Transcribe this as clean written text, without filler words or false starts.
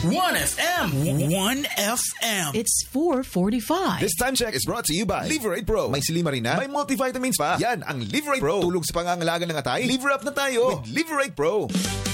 1FM. 1FM. It's 4:45. This time check is brought to you by Liverate Pro. May silimarin na, may multivitamins pa. Yan ang Liverate Pro. Tulog sa pangangalaga ng atay. Liver up na tayo with Liverate Pro.